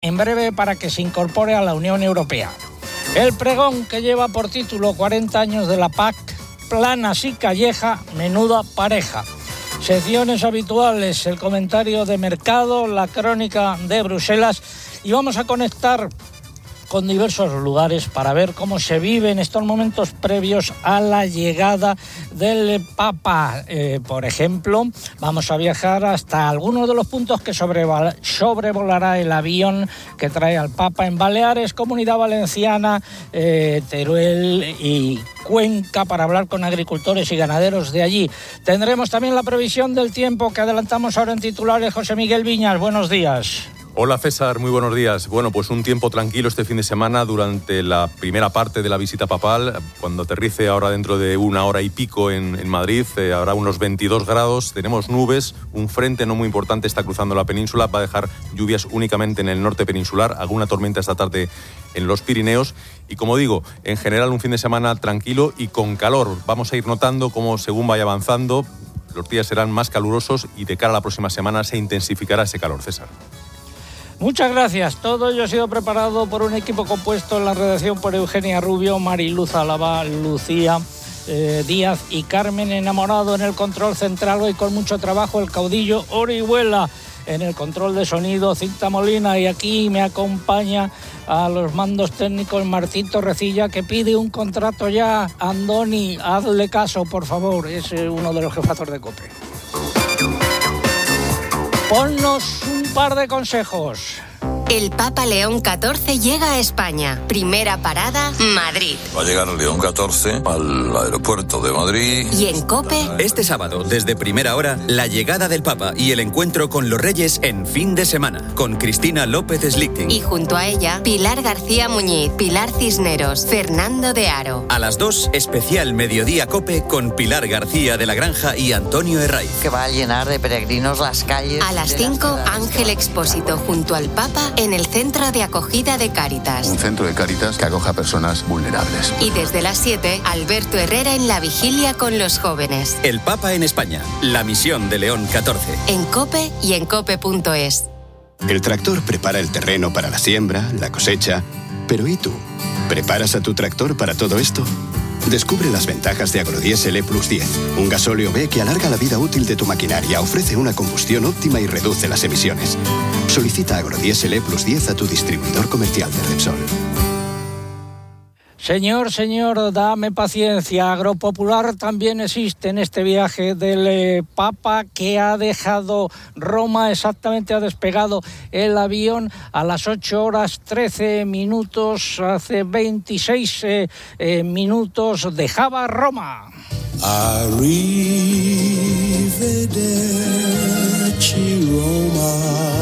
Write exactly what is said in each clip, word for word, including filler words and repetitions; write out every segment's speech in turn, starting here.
en breve para que se incorpore a la Unión Europea. El pregón, que lleva por título cuarenta años de la P A C, planas y calleja, menuda pareja. Secciones habituales, el comentario de mercado, la crónica de Bruselas, y vamos a conectar con diversos lugares para ver cómo se vive en estos momentos previos a la llegada del Papa. Eh, por ejemplo, vamos a viajar hasta algunos de los puntos que sobrevola, sobrevolará el avión que trae al Papa en Baleares, Comunidad Valenciana, eh, Teruel y Cuenca, para hablar con agricultores y ganaderos de allí. Tendremos también la previsión del tiempo que adelantamos ahora en titulares. José Miguel Viñas, buenos días. Hola César, muy buenos días. Bueno, pues un tiempo tranquilo este fin de semana durante la primera parte de la visita papal. Cuando aterrice ahora dentro de una hora y pico en, en Madrid, eh, habrá unos veintidós grados, tenemos nubes, un frente no muy importante está cruzando la península, va a dejar lluvias únicamente en el norte peninsular, alguna tormenta esta tarde en los Pirineos y, como digo, en general un fin de semana tranquilo y con calor. Vamos a ir notando cómo, según vaya avanzando, los días serán más calurosos y de cara a la próxima semana se intensificará ese calor, César. Muchas gracias. Todo ello ha sido preparado por un equipo compuesto en la redacción por Eugenia Rubio, Mariluz Álava, Lucía eh, Díaz y Carmen Enamorado en el control central. Hoy con mucho trabajo el caudillo Orihuela en el control de sonido, Cinta Molina, y aquí me acompaña a los mandos técnicos Martín Torrecilla, que pide un contrato ya. Andoni, hazle caso, por favor, es uno de los jefazos de COPE. Ponnos un par de consejos. El Papa León catorce llega a España. Primera parada, Madrid. Va a llegar León catorce al aeropuerto de Madrid. Y en COPE... Este sábado, desde primera hora, la llegada del Papa y el encuentro con los Reyes en fin de semana, con Cristina López Slichting. Y junto a ella, Pilar García Muñiz, Pilar Cisneros, Fernando de Haro. A las dos, especial Mediodía COPE con Pilar García de la Granja y Antonio Herraiz. Que va a llenar de peregrinos las calles. A las cinco, Ángel Expósito junto al Papa en el Centro de Acogida de Cáritas. Un centro de Cáritas que acoja a personas vulnerables. Y desde las siete, Alberto Herrera en la vigilia con los jóvenes. El Papa en España, la misión de León catorce. En COPE y en cope punto es. El tractor prepara el terreno para la siembra, la cosecha. Pero ¿y tú? ¿Preparas a tu tractor para todo esto? Descubre las ventajas de Agrodiesel E Plus diez, un gasóleo B que alarga la vida útil de tu maquinaria, ofrece una combustión óptima y reduce las emisiones. Solicita Agrodiesel E Plus diez a tu distribuidor comercial de Repsol. Señor, señor, dame paciencia. Agropopular también existe en este viaje del eh, Papa, que ha dejado Roma. Exactamente, ha despegado el avión a las ocho horas trece minutos. Hace veintiséis eh, eh, minutos dejaba Roma. Arrivederci Roma.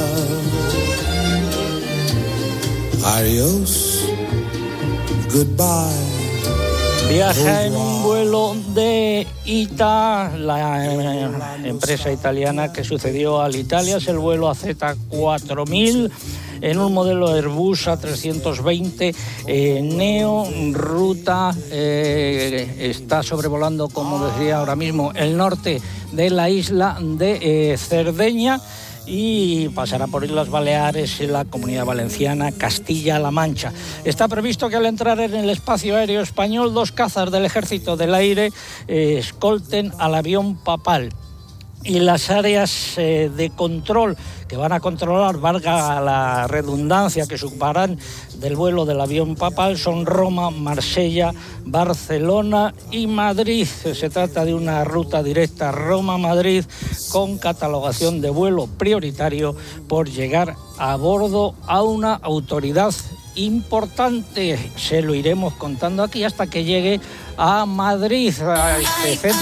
Adiós. Goodbye. Viaja en un vuelo de I T A, la eh, empresa italiana que sucedió al Italia, es el vuelo A Z cuatro mil, en un modelo Airbus A trescientos veinte eh, Neo, ruta, eh, está sobrevolando, como decía ahora mismo, el norte de la isla de eh, Cerdeña, y pasará por Islas Baleares, la Comunidad Valenciana, Castilla-La Mancha. Está previsto que al entrar en el espacio aéreo español, dos cazas del Ejército del Aire eh, escolten al avión papal. Y las áreas eh, de control que van a controlar, valga la redundancia, que se ocuparán del vuelo del avión papal son Roma, Marsella, Barcelona y Madrid. Se trata de una ruta directa Roma-Madrid con catalogación de vuelo prioritario por llegar a bordo a una autoridad importante. Se lo iremos contando aquí hasta que llegue a Madrid, a este centro